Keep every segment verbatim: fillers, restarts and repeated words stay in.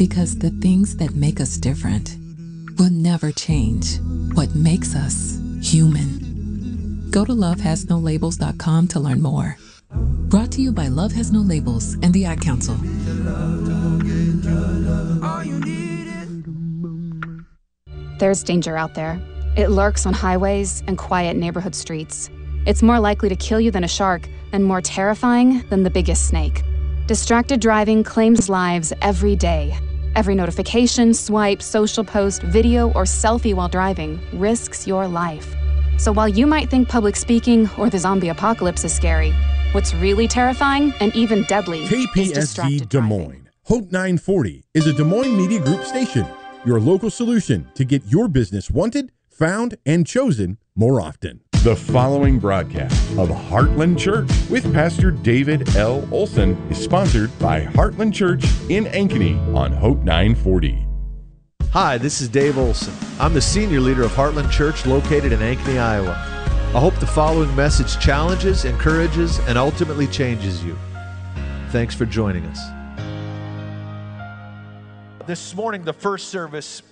Because the things that make us different will never change. What makes us human. Go to love has no labels dot com to learn more. Brought to you by Love Has No Labels and the Ad Council. There's danger out there. It lurks on highways and quiet neighborhood streets. It's more likely to kill you than a shark and more terrifying than the biggest snake. Distracted driving claims lives every day. Every notification, swipe, social post, video, or selfie while driving risks your life. So while you might think public speaking or the zombie apocalypse is scary, what's really terrifying and even deadly K P S G is distracted Des driving. Moines. Hope nine forty is a Des Moines Media Group station, your local solution to get your business wanted, found, and chosen more often. The following broadcast of Heartland Church with Pastor David L. Olson is sponsored by Heartland Church in Ankeny on Hope nine forty. Hi, this is Dave Olson. I'm the senior leader of Heartland Church located in Ankeny, Iowa. I hope the following message challenges, encourages, and ultimately changes you. Thanks for joining us. This morning, the first service,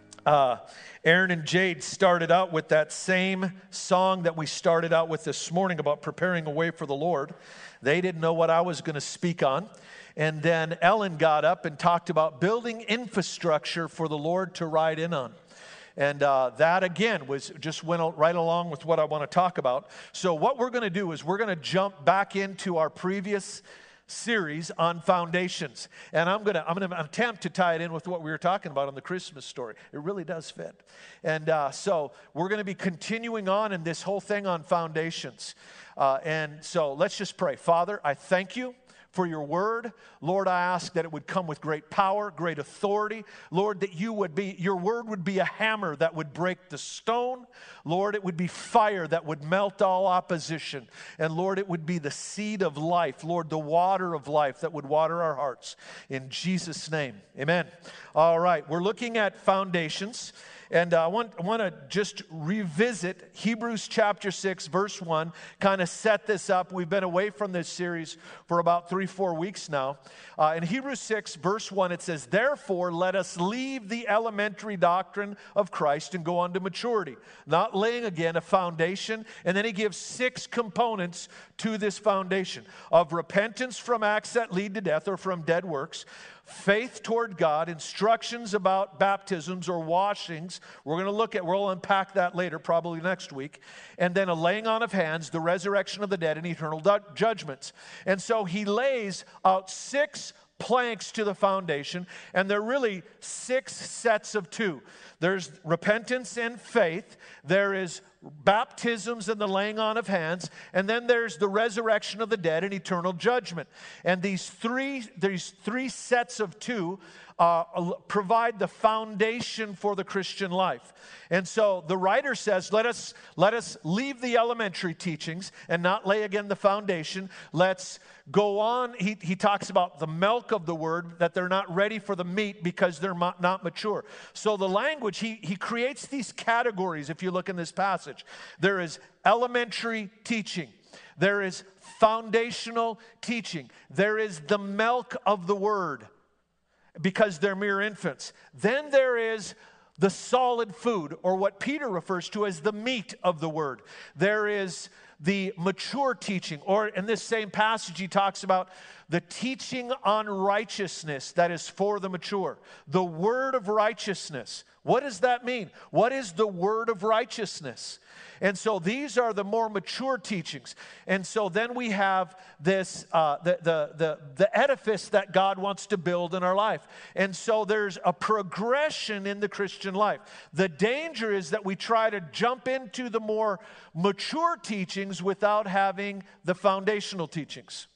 uh, Aaron and Jade started out with that same song that we started out with this morning about preparing a way for the Lord. They didn't know what I was going to speak on. And then Ellen got up and talked about building infrastructure for the Lord to ride in on. And uh, that, again, was just went right along with what I want to talk about. So what we're going to do is we're going to jump back into our previous series on foundations, and I'm gonna I'm gonna attempt to tie it in with what we were talking about on the Christmas story. It really does fit, and uh, so we're going to be continuing on in this whole thing on foundations. Uh, and so let's just pray. Father, I thank you for your word. Lord, I ask that it would come with great power, great authority. Lord, that you would be, your word would be a hammer that would break the stone. Lord, it would be fire that would melt all opposition. And Lord, it would be the seed of life, Lord, the water of life that would water our hearts. In Jesus' name, amen. All right, we're looking at foundations. And uh, I want, I want to just revisit Hebrews chapter six, verse one, kind of set this up. We've been away from this series for about three, four weeks now. Uh, in Hebrews six, verse one, it says, "Therefore, let us leave the elementary doctrine of Christ and go on to maturity," not laying again a foundation. And then he gives six components to this foundation: of repentance from acts that lead to death or from dead works, faith toward God, instructions about baptisms or washings. We're going to look at, we'll unpack that later, probably next week. And then a laying on of hands, the resurrection of the dead, and eternal du- judgments. And so he lays out six planks to the foundation, and they're really six sets of two. There's repentance and faith. There is baptisms and the laying on of hands, and then there's the resurrection of the dead and eternal judgment. And these three, these three sets of two uh, provide the foundation for the Christian life. And so the writer says, let us, let us leave the elementary teachings and not lay again the foundation. Let's go on. He, he talks about the milk of the word, that they're not ready for the meat because they're not mature. So the language, he, he creates these categories if you look in this passage. There is elementary teaching. There is foundational teaching. There is the milk of the word, because they're mere infants. Then there is the solid food, or what Peter refers to as the meat of the word. There is the mature teaching, or in this same passage he talks about the teaching on righteousness that is for the mature. The word of righteousness. What does that mean? What is the word of righteousness? And so these are the more mature teachings. And so then we have this, uh, the, the, the, the edifice that God wants to build in our life. And so there's a progression in the Christian life. The danger is that we try to jump into the more mature teachings without having the foundational teachings.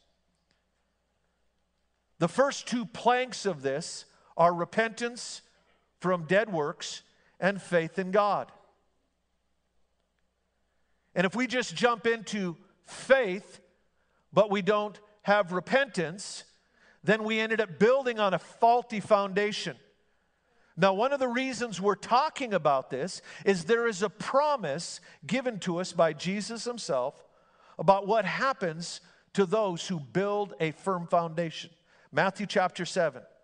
The first two planks of this are repentance from dead works and faith in God. And if we just jump into faith, but we don't have repentance, then we ended up building on a faulty foundation. Now, one of the reasons we're talking about this is there is a promise given to us by Jesus himself about what happens to those who build a firm foundation. Matthew chapter seven.